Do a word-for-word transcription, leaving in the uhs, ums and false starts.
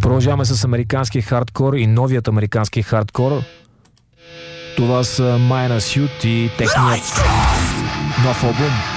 Продължаваме с американски хардкор и новият американски хардкор. Това са Minus Youth и техният нов албум.